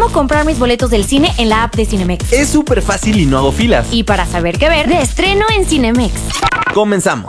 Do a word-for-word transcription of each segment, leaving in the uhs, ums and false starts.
cómo comprar mis boletos del cine en la app de Cinemex. Es súper fácil y no hago filas. Y para saber qué ver, de estreno en Cinemex. Comenzamos.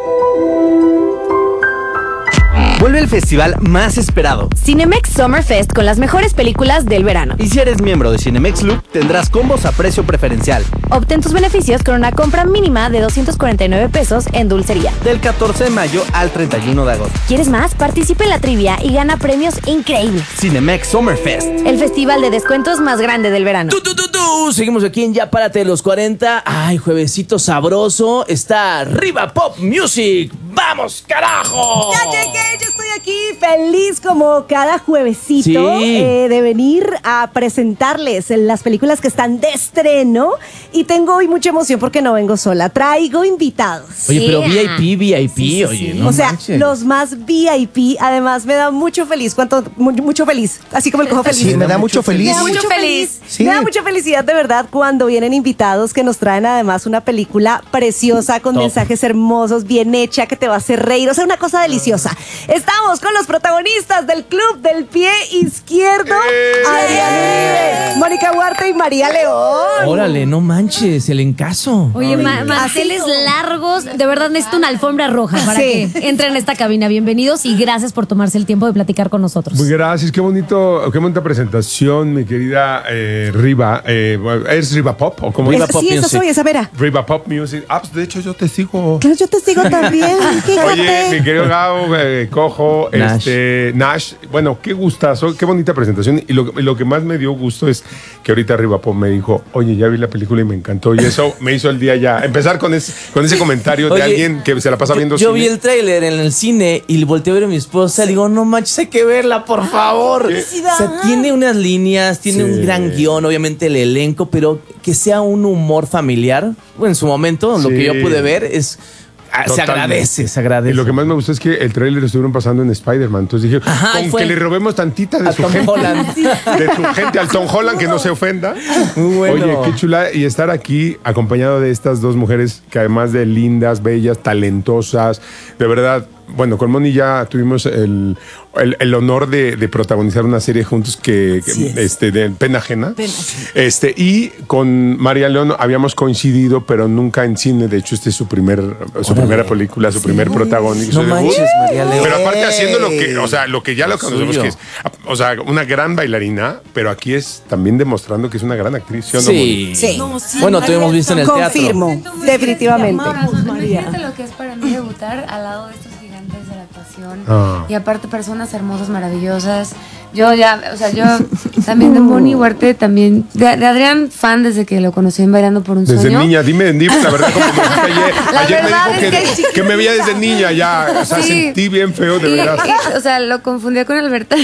Vuelve el festival más esperado. Cinemex Summer Fest con las mejores películas del verano. Y si eres miembro de Cinemex Loop, tendrás combos a precio preferencial. Obtén tus beneficios con una compra mínima de doscientos cuarenta y nueve pesos en dulcería. Del catorce de mayo al treinta y uno de agosto. ¿Quieres más? Participa en la trivia y gana premios increíbles. Cinemex Summer Fest. El festival de descuentos más grande del verano. ¡Tú, tú, tú, tú! Seguimos aquí en Ya Párate de los cuarenta. ¡Ay, juevesito sabroso! Está Riva Pop Music. ¡Vamos, carajo! Ya llegué, yo estoy aquí feliz como cada juevesito Sí. eh, de venir a presentarles las películas que están de estreno. Y tengo hoy mucha emoción porque no vengo sola, traigo invitados. Oye, pero Yeah. V I P, V I P, Sí, sí, oye, sí. no o sea, manches. los más V I P, además me da mucho feliz, cuánto mu- mucho feliz, así como el cojo feliz. Sí, me da mucho feliz. Me da Mucho mucho feliz. feliz. Sí. Me da mucha felicidad de verdad cuando vienen invitados que nos traen además una película preciosa con Top. mensajes hermosos, bien hecha, que te va a hacer reír, o sea, una cosa deliciosa. Estamos con los protagonistas del Club del Pie Izquierdo, Adrián Uribe, Mónica Huarte y María León. Órale, no manches, el encaso. Oye, ma- manteles largos, de verdad necesito una alfombra roja para Sí. que entren a esta cabina. Bienvenidos y gracias por tomarse el tiempo de platicar con nosotros. Muy gracias, qué bonito, qué bonita presentación, mi querida eh, Riva. Eh, ¿Es Riva Pop o cómo Riva es? Es- Pop sí, esa Music. soy, esa vera. Riva Pop Music. Ah, pues de hecho yo te sigo. Claro, yo te sigo también. Oye, mi querido Gabo, eh, Cojo, Nash. este, Nash, bueno, qué gustazo, qué bonita presentación. Y lo, y lo que más me dio gusto es que ahorita Riva Pop me dijo, oye, ya vi la película y me encantó. Y eso me hizo el día ya. Empezar con, ese con ese comentario de Oye, alguien que se la pasa viendo Yo cine. vi el tráiler en el cine y le volteé a ver a mi esposa y le digo, no manches, hay que verla, por favor. O sea, tiene unas líneas, tiene Sí. un gran guión, obviamente el elenco, pero que sea un humor familiar. Bueno, en su momento, lo Sí. que yo pude ver es... ah, se Totalmente. agradece, se agradece. Y lo que más me gustó es que el tráiler lo estuvieron pasando en Spider-Man. Entonces dije, Ajá, y con fue- que le robemos tantita de A su Tom gente. Holland. De su gente al Tom Holland, que no se ofenda. Muy bueno. Oye, qué chula. Y estar aquí acompañado de estas dos mujeres que además de lindas, bellas, talentosas, de verdad. Bueno, con Moni ya tuvimos el, el, el honor de, de protagonizar una serie juntos que, que, este, de Pena Ajena. Este, y con María León habíamos coincidido, pero nunca en cine. De hecho, este es su primer, su primera película, su primer protagonismo. No manches, María León. Pero aparte haciendo lo que, o sea, lo que ya lo conocemos Suyo. que es, o sea, una gran bailarina, pero aquí es también demostrando que es una gran actriz, ¿sí o no, Sí. Sí. Bueno, te hemos visto en el teatro. Confirmo, definitivamente. Imagínate lo que es para mí debutar al lado de estos gigantes de la actuación. Ah. Y aparte personas hermosas, maravillosas. Yo ya, o sea, yo también de Moni Huarte, también de, de Adrián, fan desde que lo conocí en Bailando por un Desde Sueño. niña, dime, dime la verdad, como me dijiste ayer, La ayer me verdad dijo que, es que- que me veía desde niña ya, o sea, Sí. sentí bien feo, de Y- verdad. y, o sea, lo confundía con Albertano.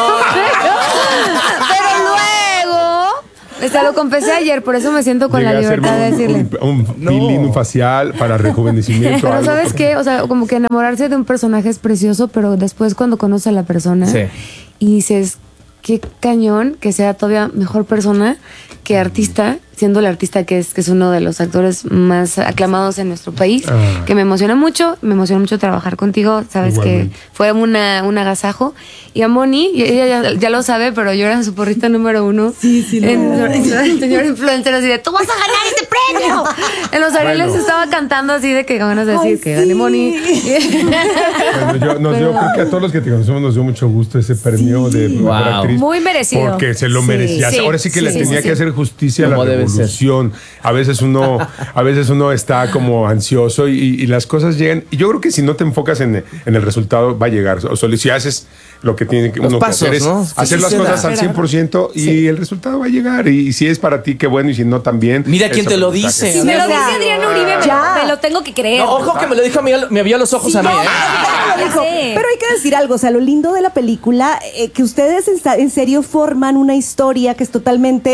Pero luego, o sea, lo confesé ayer, por eso me siento con Llegué la a hacerme libertad de decirle. un, un, un peeling, un facial para rejuvenecimiento. Pero algo, ¿sabes porque- qué? O sea, como que enamorarse de un personaje es precioso, pero después cuando conoces a la persona Sí. y dices, qué cañón que sea todavía mejor persona que artista, siendo el artista que es, que es uno de los actores más aclamados en nuestro país, Ah. que me emociona mucho, me emociona mucho trabajar contigo, sabes Igualmente. que fue una, un agasajo. Y a Moni, y ella ya, ya lo sabe, pero yo era su porrista número uno. Sí, sí, en, señor influencer, así de, ¡tú vas a ganar este premio! En los Arieles Bueno. estaba cantando así de que ganas de decir Ay, que sí. gané Moni. Bueno, yo, nos dio, creo que a todos los que te conocemos nos dio mucho gusto ese premio de mejor Wow. actriz. Muy merecido. Porque se lo Sí. merecía. Sí, Ahora sí que sí, le sí, tenía sí, que sí. hacer justicia a la Como debe ser. revolución. A veces uno, a veces uno está como ansioso y, y las cosas llegan. Y yo creo que si no te enfocas en, en el resultado, va a llegar. O solo si haces lo que tiene que Los uno pasos, que hacer es ¿no? Que hacer sí las se cosas da. al cien por ciento y el resultado va a llegar. Y, y si es para ti, qué bueno. Y si no, también. Mira quién es te lo aprendizaje. dice. Si me lo O sea, dice Adrián Uribe, me- ya. me lo tengo que creer. No, ojo que me lo dijo a mí, me vio a los ojos a mí. ¿eh? Lo dijo. Sí. Pero hay que decir algo, o sea, lo lindo de la película, eh, que ustedes en, sa- en serio forman una historia que es totalmente, que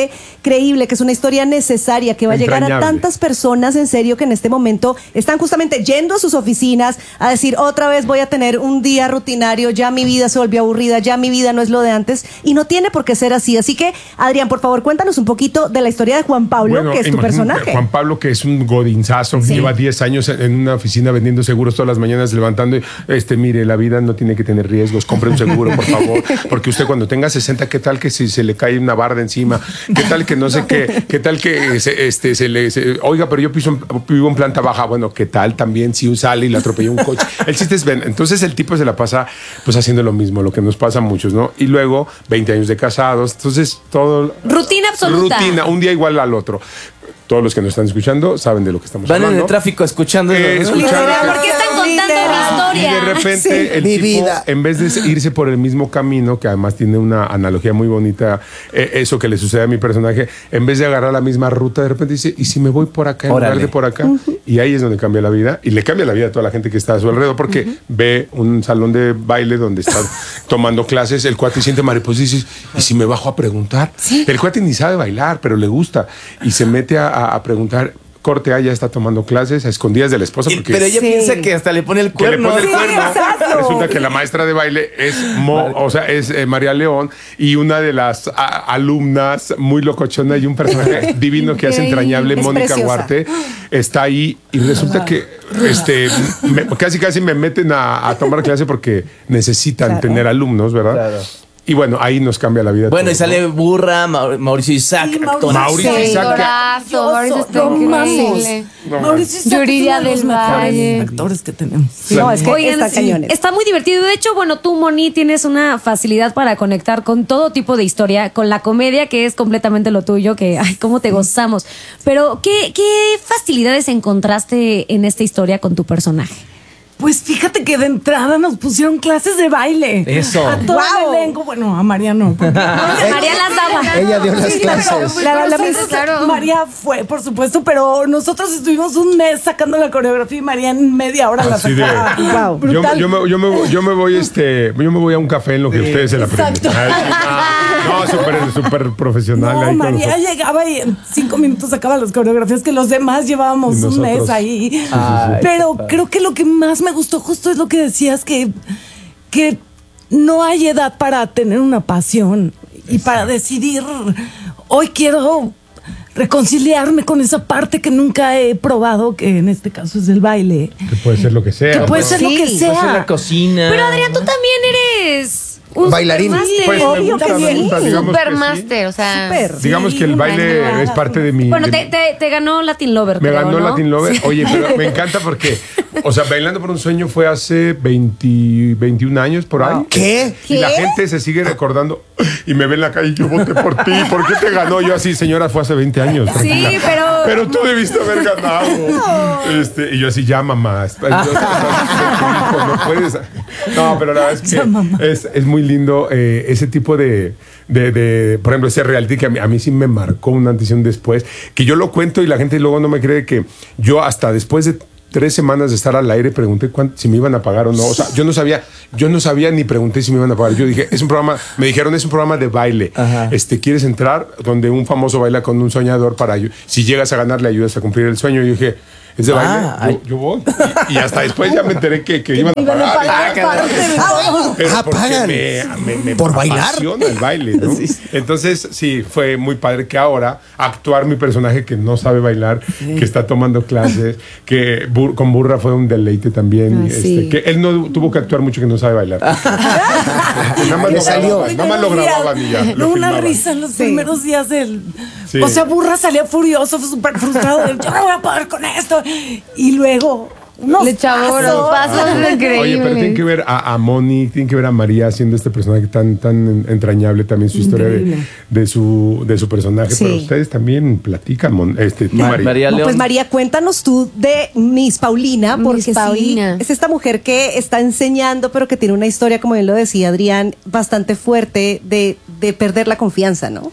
increíble, que es una historia necesaria, que va a llegar a tantas personas, en serio, que en este momento están justamente yendo a sus oficinas a decir, otra vez voy a tener un día rutinario, ya mi vida se volvió aburrida, ya mi vida no es lo de antes, y no tiene por qué ser así. Así que, Adrián, por favor, cuéntanos un poquito de la historia de Juan Pablo, bueno, que es tu personaje. Juan Pablo, que es un godinzazo, sí. Lleva diez años en una oficina vendiendo seguros todas las mañanas, levantando, y, este, mire, la vida no tiene que tener riesgos, compre un seguro, por favor, porque usted cuando tenga sesenta, ¿qué tal que si se le cae una barda encima? ¿Qué tal que no sé qué? ¿Qué tal que se, este, se le... Se, oiga, pero yo piso, vivo en planta baja. Bueno, ¿qué tal también si sale y le atropelló un coche? El chiste es, ven, entonces el tipo se la pasa pues haciendo lo mismo, lo que nos pasa a muchos, ¿no? Y luego, veinte años de casados, entonces todo... Rutina absoluta. Rutina, un día igual al otro. Todos los que nos están escuchando saben de lo que estamos Van hablando. Van en el tráfico escuchando. Eh, escuchando ¿Por qué están contando una historia? Y de repente Sí, el mi tipo, vida. en vez de irse por el mismo camino, que además tiene una analogía muy bonita, eh, eso que le sucede a mi personaje, en vez de agarrar la misma ruta, de repente dice, ¿y si me voy por acá en Órale. lugar de por acá? Uh-huh. Y ahí es donde cambia la vida. Y le cambia la vida a toda la gente que está a su alrededor, porque uh-huh. ve un salón de baile donde están tomando clases, el cuate siente mariposa y dice, ¿y si me bajo a preguntar? ¿Sí? El cuate ni sabe bailar, pero le gusta. Y se mete a, a, a preguntar. Corte A ya está tomando clases a escondidas de la esposa. Porque pero ella sí. piensa que hasta le pone el que le cuerno. pone el Sí, cuerno. exacto. Resulta que la maestra de baile es Mo, o sea, es eh, María León, y una de las a, alumnas muy locochona y un personaje divino que hace entrañable, Es Mónica preciosa. Huarte, está ahí y resulta que este me, casi casi me meten a, a tomar clase porque necesitan Claro. tener alumnos, ¿verdad? Claro. Y bueno, ahí nos cambia la vida. Bueno, todo, y sale ¿no? Burra, Maur- Mauricio Isaac, Sí, actor. Mauricio Sí, Isaac. actorazo, Mauricio está No increíble. No, Mauricio Isaac Yuridia es uno de los del mejores Valle. actores que tenemos. No, es que Oigan, están sí, cañones. está muy divertido. De hecho, bueno, tú, Moni, tienes una facilidad para conectar con todo tipo de historia, con la comedia, que es completamente lo tuyo, que, ay, cómo te gozamos. Pero, ¿qué, qué facilidades encontraste en esta historia con tu personaje? Pues fíjate que de entrada nos pusieron clases de baile. Eso. A todo Wow. el elenco. Bueno, a María no. porque- María las daba. Ella dio las Sí, clases. pero- La- la- la pero misma- nosotros- María fue, por supuesto, pero nosotros estuvimos un mes sacando la coreografía y María en media hora la Así de, sacaba. Wow. yo, Brutal. yo, me, yo, me, yo me voy este yo me voy a un café en lo que ustedes se la aprenden. Exacto. Ay, no, súper súper profesional. No, ahí con María los- llegaba y en cinco minutos sacaba las coreografías que los demás llevábamos Y un nosotros. mes ahí. Ay, Pero qué padre. creo que lo que más me gustó justo es lo que decías, que, que no hay edad para tener una pasión y para decidir, hoy quiero reconciliarme con esa parte que nunca he probado, que en este caso es el baile. Que puede ser lo que sea. Que puede ¿no? ser lo que Sí, sea. Puede ser la cocina. Pero, Adrián, tú también eres un Bailarín. supermáster. Pues, me Obvio gusta, que me sí. gusta, digamos que sí. Supermaster, o sea. Súper. Digamos que el baile Bueno, es parte de mi... Bueno, de- te, te, te ganó Latin Lover, me creo, ganó ¿no? Latin Lover. Oye, pero me encanta porque, o sea, Bailando por un Sueño fue hace veinte, veintiún años por ahí. ¿Qué? Y la ¿Qué? gente se sigue recordando y me ve en la calle y yo voté por ti. ¿Por qué te ganó? Yo así, señora, fue hace veinte años. Sí, tranquila. pero... Pero tú debiste haber ganado. Este, y yo así, ya mamá. Yo, no puedes. No, pero la verdad es Ya, mamá. que es, es muy lindo eh, ese tipo de, de, de, por ejemplo, ese reality que a mí, a mí sí me marcó un antes y un después, que yo lo cuento y la gente luego no me cree, que yo hasta después de tres semanas de estar al aire pregunté cuánto, si me iban a pagar o no. O sea, yo no sabía, yo no sabía ni pregunté si me iban a pagar. Yo dije, es un programa, me dijeron, es un programa de baile. Ajá. Este, ¿quieres entrar? Donde un famoso baila con un soñador para, ayu- si llegas a ganar, le ayudas a cumplir el sueño. Y yo dije, ¿es de baile? Ah, yo, ay. yo voy. Y, y hasta después ya me enteré que, que iban a Iban a pagar. pagar parte de todo. Pero Ah, porque pagan. me, me, me ¿Por bailar? apasiona el baile, ¿no? Sí. Entonces, sí, fue muy padre que ahora actuar mi personaje que no sabe bailar, que está tomando clases, que Bur- con Burra fue un deleite también. Ay, este, sí. que él no tuvo que actuar mucho, que no sabe bailar. nada más Le lo salió. grababan, nada más lo grababan y ya. No, lo una filmaban. risa en los Sí. primeros días del. Sí. O sea, Burra salía furioso, súper frustrado. de, yo no voy a poder con esto. Y luego, unos Le echaba unos pasos increíbles. Oye, pero tienen que ver a, a Moni, tienen que ver a María haciendo este personaje tan, tan entrañable, también su historia de, Increíble. de su, de su personaje. Sí. Pero ustedes también platican, Mon- este, tú, Ma- María. María No, León. pues María, cuéntanos tú de Miss Paulina, Miss porque sí, Paulina. es esta mujer que está enseñando, pero que tiene una historia, como bien lo decía Adrián, bastante fuerte de, de perder la confianza, ¿no?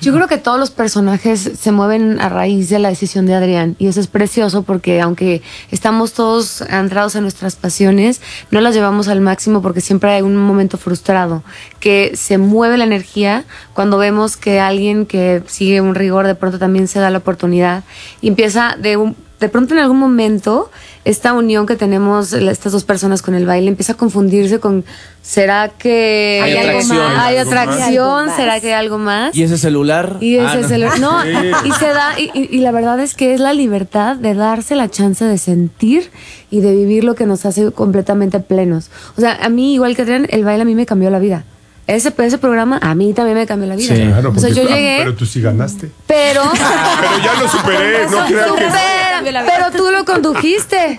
Yo creo que todos los personajes se mueven a raíz de la decisión de Adrián y eso es precioso porque aunque estamos todos entrados en nuestras pasiones, no las llevamos al máximo porque siempre hay un momento frustrado, que se mueve la energía cuando vemos que alguien que sigue un rigor de pronto también se da la oportunidad y empieza de un... De pronto en algún momento esta unión que tenemos estas dos personas con el baile empieza a confundirse con ¿será que Hay algo atracción. más? ¿Hay ¿Algo atracción? más? ¿Será que hay algo más? ¿Y ese celular? Y ese Ah, no. celular. No, y se da, y, y- y la verdad es que es la libertad de darse la chance de sentir y de vivir lo que nos hace completamente plenos. O sea, a mí, igual que Adrián, el baile a mí me cambió la vida. Ese, ese programa a mí también me cambió la vida. Sí. Claro, o sea, porque- yo ah, llegué, Pero tú sí ganaste. pero... Pero ya lo superé, no creo que... Pero, pero tú lo condujiste.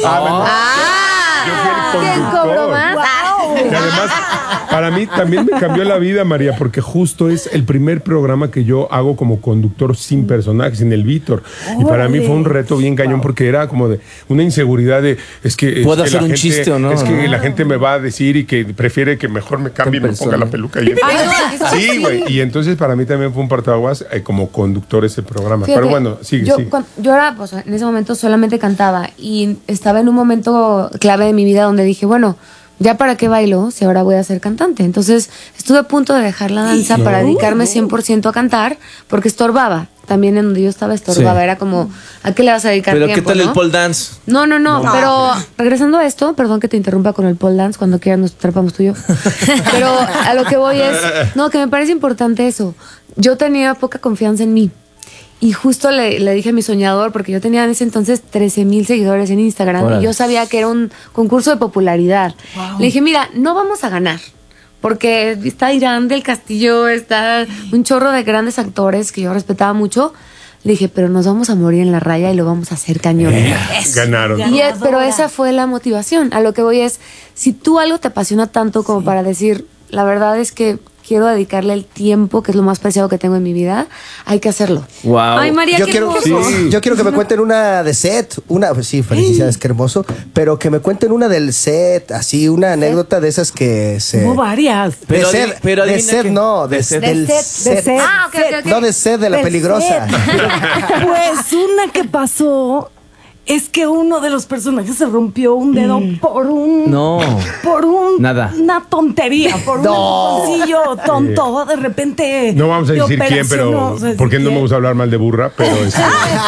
Ah, Yo fui Ah, el ¿quién conductor. cobró más? Y además, para mí también me cambió la vida, María, porque justo es el primer programa que yo hago como conductor sin personaje, sin el Víctor. Y para mí fue un reto bien cañón porque era como de una inseguridad de, es que... es ¿Puedo que hacer la un gente- chiste o no? Es que ¿No? la gente me va a decir y que prefiere que mejor me cambie y me ponga la peluca. Y Ay, no, eso sí, sí. güey. Y entonces para mí también fue un partaguas eh, como conductor ese programa. Fíjate, Pero bueno, sigue, yo, sigue. cuan- yo era, pues, en ese momento solamente cantaba y estaba en un momento clave de mi vida donde dije, bueno, ya para qué bailo si ahora voy a ser cantante. Entonces estuve a punto de dejar la danza para dedicarme cien por ciento a cantar porque estorbaba. También en donde yo estaba estorbaba. Sí. Era como, ¿a qué le vas a dedicar Pero tiempo? ¿qué tal no? el pole dance? No, no, no, pero regresando a esto, perdón que te interrumpa con el pole dance, cuando quieras nos trepamos tú y yo. Pero a lo que voy es, no, que me parece importante eso. Yo tenía poca confianza en mí. Y justo le, le dije a mi soñador, porque yo tenía en ese entonces trece mil seguidores en Instagram Órale. y yo sabía que era un concurso de popularidad. Le dije, mira, no vamos a ganar. Porque está Irán del Castillo, está un chorro de grandes actores que yo respetaba mucho. Le dije, pero nos vamos a morir en la raya y lo vamos a hacer cañón. Ganaron. Y es- pero esa fue la motivación. A lo que voy es, si tú algo te apasiona tanto como para decir, la verdad es que quiero dedicarle el tiempo, que es lo más preciado que tengo en mi vida, hay que hacerlo. Wow. Ay, María, Yo qué quiero, hermoso. Sí. yo quiero que me cuenten una de set, una, pues sí, felicidades, qué hermoso, pero que me cuenten una del set, así, una anécdota de esas que se... Hubo varias. Pero de adi- set, pero de adivina set qué. no, de, De set. del De set, de set. set. Ah, ok, ok, ok. No de set de la Del peligrosa. Pues una que pasó es que uno de los personajes se rompió un dedo por un... No. Por un... Nada. Una tontería, por un empujoncillo tonto. De repente... No vamos a de decir quién, operación, pero no vamos a decir porque no quién. me gusta hablar mal de burra, pero este,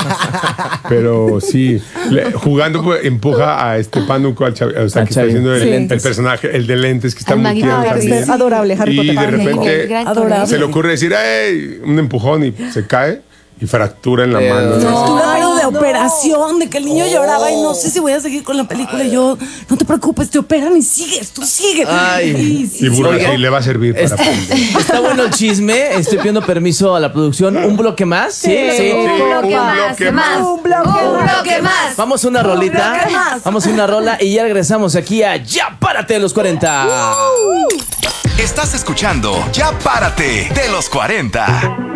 pero sí, le- jugando pues, empuja a este pánuco al chav- o sea, Al que está chavín. haciendo el, Sí. el personaje, el de lentes que está Al muy maguito tierno verde. también. Sí. Adorable, Harry Y Potter. de Ay, repente gran Adorable. se le ocurre decir, ¡ay! Un empujón y se cae y fractura en la Eh, mano. Fractura, Ay, pero de no. operación, de que el niño lloraba y no sé si voy a seguir con la película. Y yo, no te preocupes, te operan y sigues, tú sigues. Ay. Y sí, Y burra Oiga. sí le va a servir para Está, aprender. está bueno el chisme. Estoy pidiendo permiso a la producción. ¿Un bloque más? Sí. Un bloque un más, bloque más. más. Un bloque Un más. bloque más. Vamos a una rolita. bloque más. Vamos a una rola y ya regresamos aquí a Ya Párate de los cuarenta. Estás escuchando Ya Párate de los cuarenta.